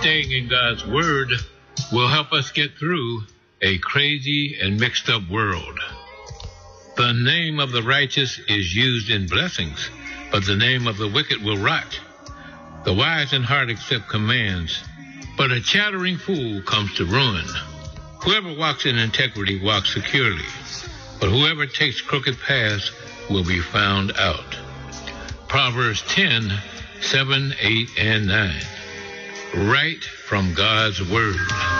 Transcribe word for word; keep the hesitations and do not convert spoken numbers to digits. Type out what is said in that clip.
staying in God's Word will help us get through a crazy and mixed up world. The name of the righteous is used in blessings, but the name of the wicked will rot. The wise in heart accept commands, but a chattering fool comes to ruin. Whoever walks in integrity walks securely, but whoever takes crooked paths will be found out. Proverbs ten, seven, eight, and nine. Right from God's Word.